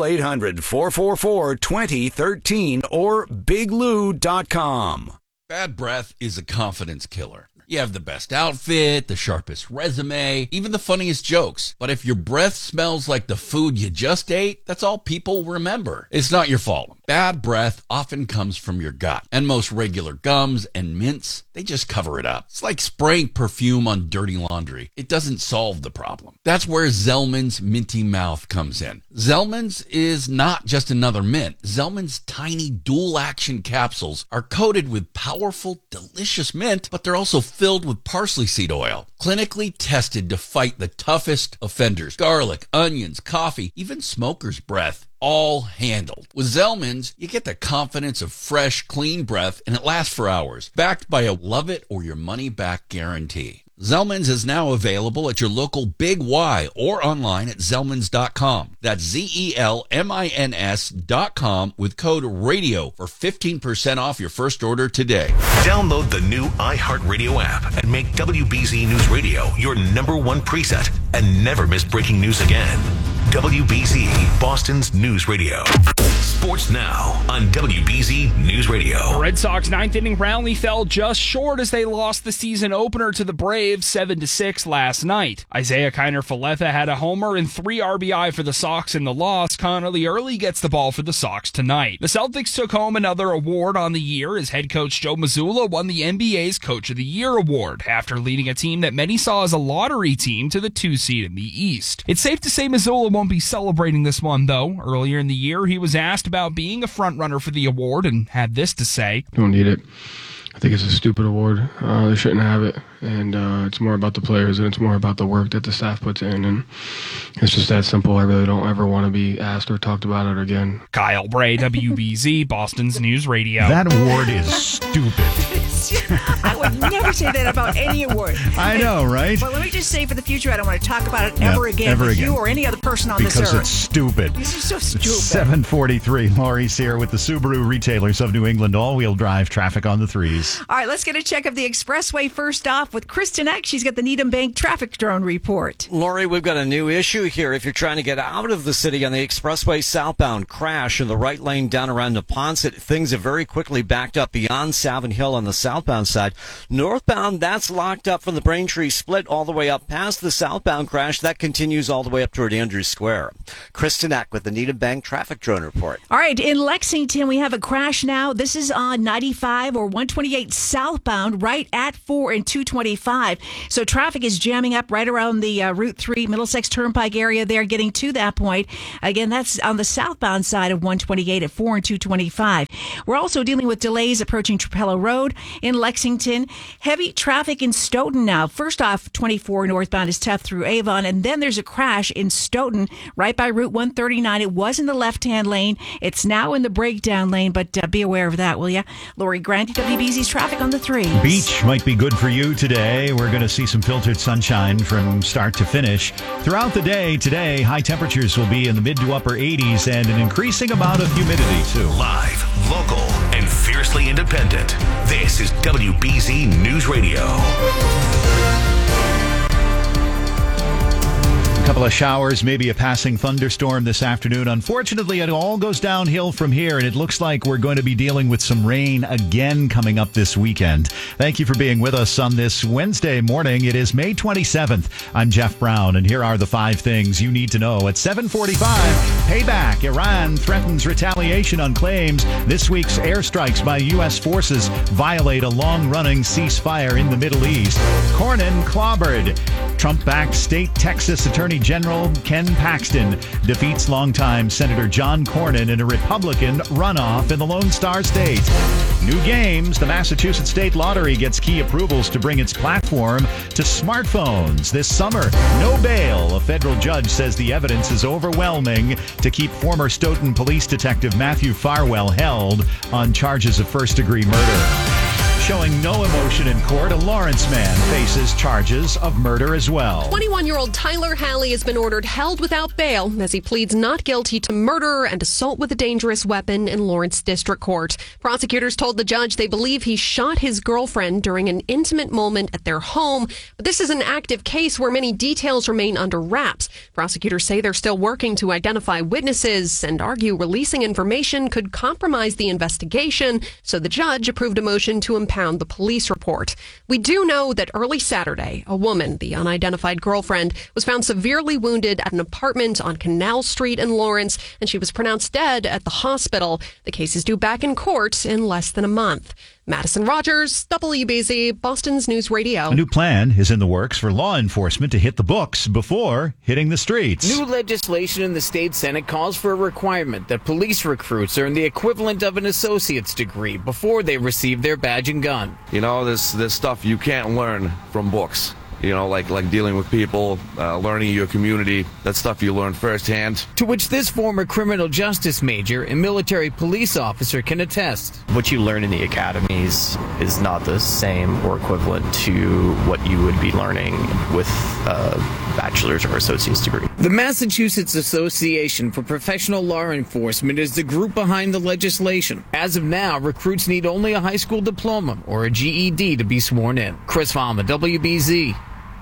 800-444-2013 or biglou.com. Bad breath is a confidence killer. You have the best outfit, the sharpest resume, even the funniest jokes. But if your breath smells like the food you just ate, that's all people remember. It's not your fault. Bad breath often comes from your gut. And most regular gums and mints, they just cover it up. It's like spraying perfume on dirty laundry. It doesn't solve the problem. That's where Zellman's Minty Mouth comes in. Zellman's is not just another mint. Zellman's tiny dual-action capsules are coated with powerful, delicious mint, but they're also filled with parsley seed oil, clinically tested to fight the toughest offenders. Garlic, onions, coffee, even smoker's breath, all handled. With Zellman's, you get the confidence of fresh, clean breath, and it lasts for hours, backed by a love it or your money back guarantee. Zellman's is now available at your local Big Y or online at Zellmans.com. That's ZELMINS.com with code RADIO for 15% off your first order today. Download the new iHeartRadio app and make WBZ News Radio your #1 preset and never miss breaking news again. WBZ, Boston's News Radio. Sports Now on WBZ News Radio. The Red Sox ninth inning rally fell just short as they lost the season opener to the Braves 7-6 last night. Isaiah Kiner-Falefa had a homer and 3 RBI for the Sox in the loss. Connolly Early gets the ball for the Sox tonight. The Celtics took home another award on the year as head coach Joe Mazzulla won the NBA's Coach of the Year award after leading a team that many saw as a lottery team to the 2 seed in the East. It's safe to say Mazzulla won't be celebrating this one, though. Earlier in the year, he was asked about being a front-runner for the award and had this to say. Don't need it. I think it's a stupid award. They shouldn't have it. And it's more about the players and it's more about the work that the staff puts in. And it's just that simple. I really don't ever want to be asked or talked about it again. Kyle Bray, WBZ, Boston's News Radio. That award is stupid. I would never say that about any award. I know, right? But let me just say for the future, I don't want to talk about it ever again with you or any other person on this earth. Because it's stupid. This is so stupid. It's 7:43. Laurie's here with the Subaru retailers of New England all-wheel drive traffic on the 3s. All right, let's get a check of the expressway first off with Kristen Eck. She's got the Needham Bank traffic drone report. Laurie, we've got a new issue here. If you're trying to get out of the city on the expressway southbound, crash in the right lane down around Neponset. Things have very quickly backed up beyond Savin Hill on the southbound side. Northbound, that's locked up from the Braintree split all the way up past the southbound crash. That continues all the way up toward Andrews Square. Kristen Eck with the Needham Bank traffic drone report. All right, in Lexington, we have a crash now. This is on 95 or 128 southbound, right at 4 and 225. So traffic is jamming up right around the Route 3 Middlesex Turnpike area there, getting to that point. Again, that's on the southbound side of 128 at 4 and 225. We're also dealing with delays approaching Trapello Road in Lexington. Heavy traffic in Stoughton now. First off, 24 northbound is tough through Avon, and then there's a crash in Stoughton right by Route 139. It was in the left-hand lane. It's now in the breakdown lane, but be aware of that, will you? Lori Grant, WBZ's traffic on the 3s. Beach might be good for you today. We're going to see some filtered sunshine from start to finish. Throughout the day today, high temperatures will be in the mid to upper 80s and an increasing amount of humidity, too. Live, local, and fiercely independent. This is WBZ News Radio. A couple of showers, maybe a passing thunderstorm this afternoon. Unfortunately, it all goes downhill from here, and it looks like we're going to be dealing with some rain again coming up this weekend. Thank you for being with us on this Wednesday morning. It is May 27th. I'm Jeff Brown, and here are the 5 things you need to know. At 7:45, payback. Iran threatens retaliation on claims this week's airstrikes by U.S. forces violate a long-running ceasefire in the Middle East. Cornyn clobbered. Trump-backed state Texas Attorney General Ken Paxton defeats longtime Senator John Cornyn in a Republican runoff in the Lone Star State. New games. The Massachusetts State Lottery gets key approvals to bring its platform to smartphones this summer. No bail. A federal judge says the evidence is overwhelming to keep former Stoughton police detective Matthew Farwell held on charges of first-degree murder. Showing no emotion in court, a Lawrence man faces charges of murder as well. 21-year-old Tyler Halley has been ordered held without bail as he pleads not guilty to murder and assault with a dangerous weapon in Lawrence District Court. Prosecutors told the judge they believe he shot his girlfriend during an intimate moment at their home, but this is an active case where many details remain under wraps. Prosecutors say they're still working to identify witnesses and argue releasing information could compromise the investigation, so the judge approved a motion to impound the police report. We do know that early Saturday, a woman, the unidentified girlfriend, was found severely wounded at an apartment on Canal Street in Lawrence, and she was pronounced dead at the hospital. The case is due back in court in less than a month. Madison Rogers, WBZ, Boston's News Radio. A new plan is in the works for law enforcement to hit the books before hitting the streets. New legislation in the state Senate calls for a requirement that police recruits earn the equivalent of an associate's degree before they receive their badge and gun. You know, this stuff you can't learn from books. You know, like dealing with people, learning your community, that stuff you learn firsthand. To which this former criminal justice major and military police officer can attest. What you learn in the academies is not the same or equivalent to what you would be learning with a bachelor's or associate's degree. The Massachusetts Association for Professional Law Enforcement is the group behind the legislation. As of now, recruits need only a high school diploma or a GED to be sworn in. Chris Fama, WBZ.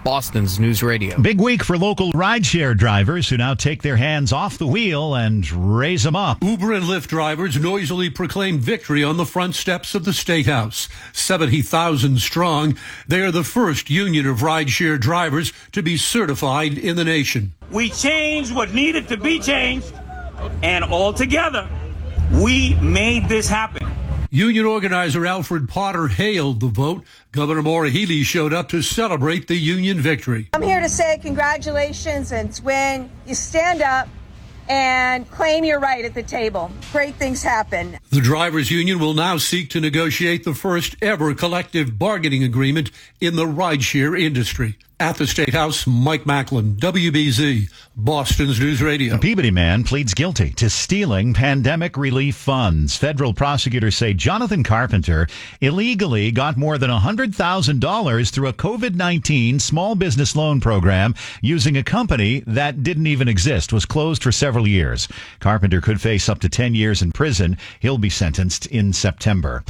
Boston's News Radio. Big week for local rideshare drivers who now take their hands off the wheel and raise them up. Uber and Lyft drivers noisily proclaimed victory on the front steps of the State House. 70,000 strong, they are the first union of rideshare drivers to be certified in the nation. We changed what needed to be changed, and all together, we made this happen. Union organizer Alfred Potter hailed the vote. Governor Maura Healey showed up to celebrate the union victory. I'm here to say congratulations. It's when you stand up and claim your right at the table. Great things happen. The drivers' union will now seek to negotiate the first ever collective bargaining agreement in the rideshare industry. At the State House, Mike Macklin, WBZ, Boston's News Radio. A Peabody man pleads guilty to stealing pandemic relief funds. Federal prosecutors say Jonathan Carpenter illegally got more than $100,000 through a COVID-19 small business loan program using a company that didn't even exist, was closed for several years. Carpenter could face up to 10 years in prison. He'll be sentenced in September.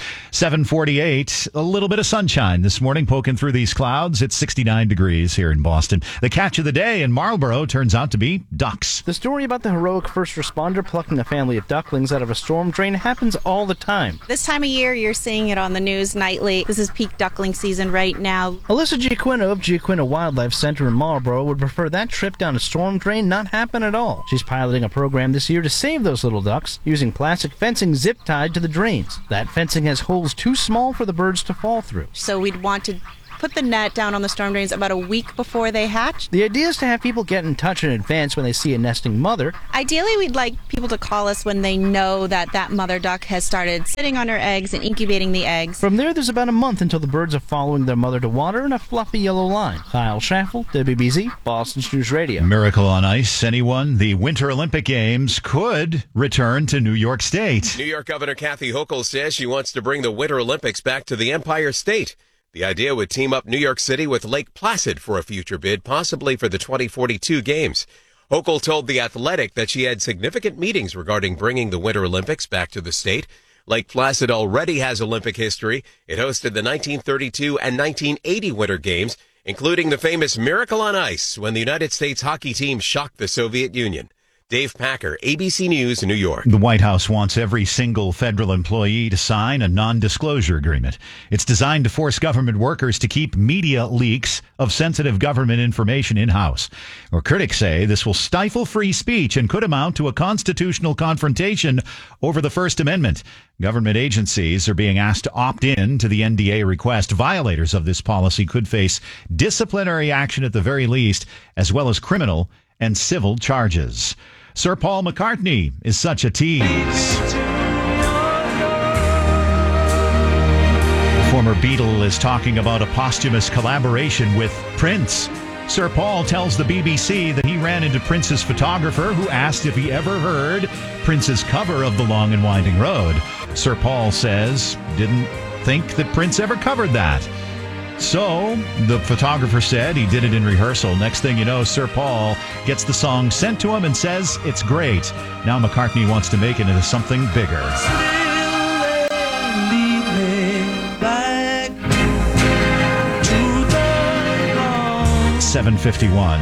7:48, a little bit of sunshine this morning poking through these clouds. It's 69 degrees here in Boston. The catch of the day in Marlborough turns out to be ducks. The story about the heroic first responder plucking a family of ducklings out of a storm drain happens all the time. This time of year, you're seeing it on the news nightly. This is peak duckling season right now. Alyssa Giaquino of Giaquino Wildlife Center in Marlborough would prefer that trip down a storm drain not happen at all. She's piloting a program this year to save those little ducks using plastic fencing zip tied to the drains. That fencing has holes too small for the birds to fall through. So we'd want to put the net down on the storm drains about a week before they hatch. The idea is to have people get in touch in advance when they see a nesting mother. Ideally, we'd like people to call us when they know that that mother duck has started sitting on her eggs and incubating the eggs. From there, there's about a month until the birds are following their mother to water in a fluffy yellow line. Kyle Schaffel, WBZ, Boston's News Radio. Miracle on Ice, anyone? The Winter Olympic Games could return to New York State. New York Governor Kathy Hochul says she wants to bring the Winter Olympics back to the Empire State. The idea would team up New York City with Lake Placid for a future bid, possibly for the 2042 Games. Hochul told The Athletic that she had significant meetings regarding bringing the Winter Olympics back to the state. Lake Placid already has Olympic history. It hosted the 1932 and 1980 Winter Games, including the famous Miracle on Ice when the United States hockey team shocked the Soviet Union. Dave Packer, ABC News, New York. The White House wants every single federal employee to sign a non-disclosure agreement. It's designed to force government workers to keep media leaks of sensitive government information in-house. Or critics say this will stifle free speech and could amount to a constitutional confrontation over the First Amendment. Government agencies are being asked to opt in to the NDA request. Violators of this policy could face disciplinary action at the very least, as well as criminal and civil charges. Sir Paul McCartney is such a tease. The former Beatle is talking about a posthumous collaboration with Prince. Sir Paul tells the BBC that he ran into Prince's photographer who asked if he ever heard Prince's cover of The Long and Winding Road. Sir Paul says didn't think that Prince ever covered that. So, the photographer said he did it in rehearsal. Next thing you know, Sir Paul gets the song sent to him and says it's great. Now McCartney wants to make it into something bigger. 7:51.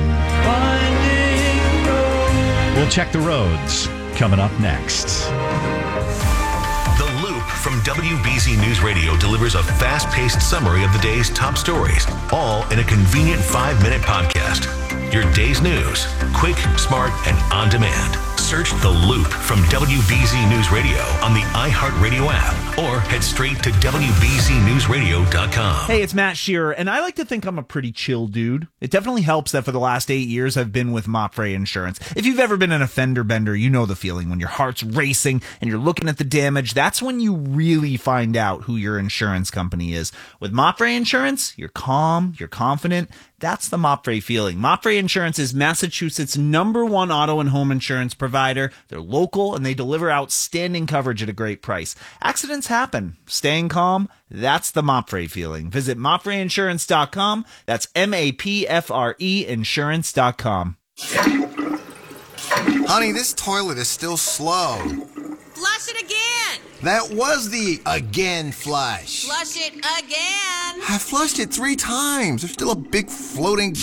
We'll check the roads coming up next. The Loop from WBZ News Radio delivers a fast-paced summary of the day's top stories, all in a convenient 5-minute podcast. Your day's news, quick, smart, and on demand. Search The Loop from WBZ News Radio on the iHeartRadio app or head straight to WBZNewsRadio.com. Hey, it's Matt Shearer, and I like to think I'm a pretty chill dude. It definitely helps that for the last 8 years I've been with Mopfre Insurance. If you've ever been in a fender bender, you know the feeling when your heart's racing and you're looking at the damage. That's when you really find out who your insurance company is. With Mopfre Insurance, you're calm, you're confident. That's the Mopfre feeling. Mopfre Insurance is Massachusetts' #1 auto and home insurance provider. They're local and they deliver outstanding coverage at a great price. Accidents happen. Staying calm, that's the Mopfre feeling. Visit MopfreInsurance.com. That's MAPFRE Insurance.com. Honey, this toilet is still slow. Flush it again. That was the again flush. Flush it again. I flushed it 3 times. There's still a big floating...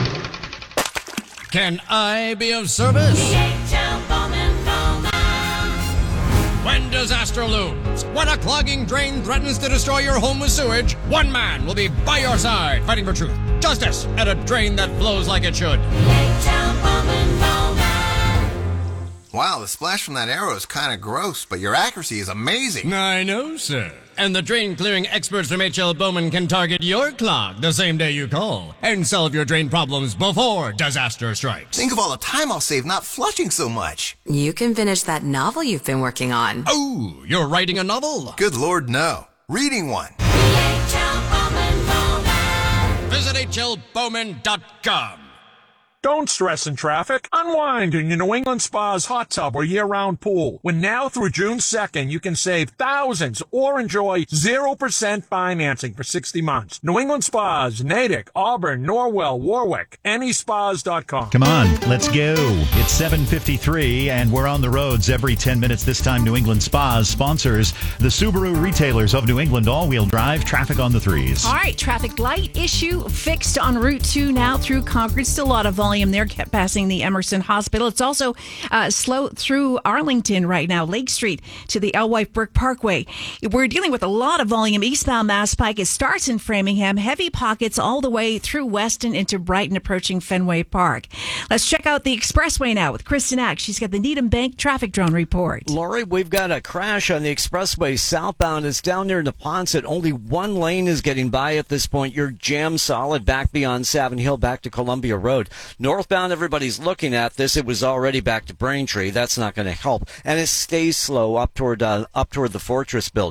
Can I be of service? DHL Bowman Bowman. When disaster looms, when a clogging drain threatens to destroy your home with sewage, one man will be by your side, fighting for truth, justice, and a drain that flows like it should. DHL Bowman Bowman. Wow, the splash from that arrow is kind of gross, but your accuracy is amazing. I know, sir. And the drain clearing experts from H.L. Bowman can target your clog the same day you call and solve your drain problems before disaster strikes. Think of all the time I'll save not flushing so much. You can finish that novel you've been working on. Oh, you're writing a novel? Good Lord, no. Reading one. DHL Bowman Bowman. Visit hlbowman.com. Don't stress in traffic. Unwind in your New England Spa's hot tub or year-round pool. When now through June 2nd, you can save thousands or enjoy 0% financing for 60 months. New England Spas, Natick, Auburn, Norwell, Warwick, NESpas.com. Come on, let's go. It's 7:53, and we're on the roads every 10 minutes. This time, New England Spas sponsors the Subaru Retailers of New England all-wheel drive. Traffic on the 3s. All right, traffic light issue fixed on Route 2 now through Concord. Still a lot of volume there, kept passing the Emerson Hospital. It's also slow through Arlington right now, Lake Street to the Alewife Brook Parkway. We're dealing with a lot of volume eastbound Mass Pike. It starts in Framingham, heavy pockets all the way through Weston into Brighton, approaching Fenway Park. Let's check out the expressway now with Kristen Ack. She's got the Needham Bank traffic drone report. Lori, we've got a crash on the expressway southbound. It's down near Neponset. Only one lane is getting by at this point. You're jammed solid back beyond Savin Hill, back to Columbia Road. Northbound, everybody's looking at this. It was already back to Braintree. That's not going to help. And it stays slow up toward the Fortress building.